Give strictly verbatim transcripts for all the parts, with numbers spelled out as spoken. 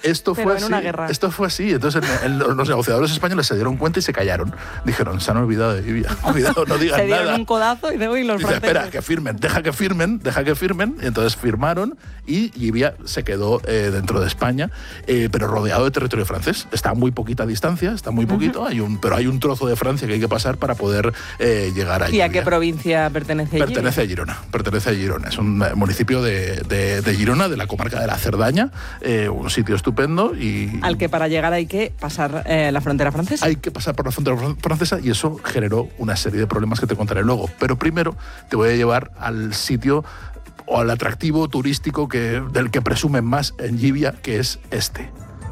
esto Pero fue en así, una guerra. esto fue así. Entonces el, el, los negociadores españoles se dieron cuenta y se callaron. Dijeron, se han olvidado de Libia. Cuidado, no digan Se dieron nada. un codazo y de hoy los Dice, franceses. espera, que firmen, deja que firmen, deja que firmen. Y entonces firmaron y Libia se quedó eh, dentro de España, eh, pero rodeado de territorio francés. Está a muy poquita distancia, está muy poquito, uh-huh. hay un, pero hay un trozo de Francia que hay que pasar para poder eh, llegar a ¿Y Libia. a qué provincia pertenece Libia? Pertenece a Girona, pertenece a Girona. Es un municipio de, de, de Girona, de la comarca de la Cerdaña, eh, un sitio estupendo y... Al que para llegar hay que pasar eh, la frontera francesa. Hay que pasar por la frontera francesa y eso generó una serie de problemas que te contaré luego. Pero primero te voy a llevar al sitio o al atractivo turístico que, del que presumen más en Libia, que es este.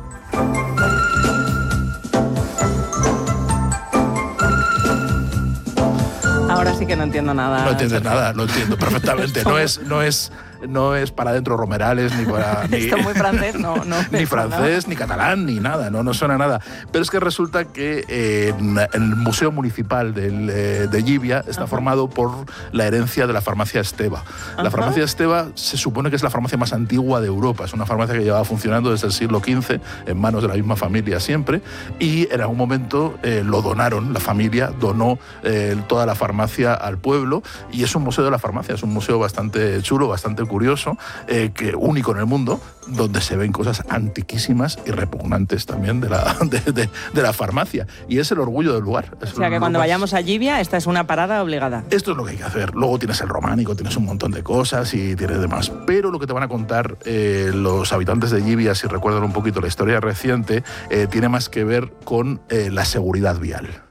Ahora sí que no entiendo nada. No entiendes nada, lo entiendo perfectamente. No es, no es, no es para adentro Romerales, ni para... Ni, Esto muy francés, no. no ni francés, ni catalán, ni nada, no, no suena nada. Pero es que resulta que eh, en el Museo Municipal del, eh, de Libia está Ajá. formado por la herencia de la farmacia Esteva. Ajá. La farmacia Esteva se supone que es la farmacia más antigua de Europa. Es una farmacia que llevaba funcionando desde el siglo quince, en manos de la misma familia siempre, y en algún momento eh, lo donaron, la familia donó eh, toda la farmacia al pueblo, y es un museo de la farmacia, es un museo bastante chulo, bastante curioso, eh, que único en el mundo, donde se ven cosas antiquísimas y repugnantes también de la, de, de, de la farmacia. Y es el orgullo del lugar. O sea que cuando más... vayamos a Libia, esta es una parada obligada. Esto es lo que hay que hacer. Luego tienes el románico, tienes un montón de cosas y tienes demás. Pero lo que te van a contar eh, los habitantes de Libia, si recuerdan un poquito la historia reciente, eh, tiene más que ver con eh, la seguridad vial.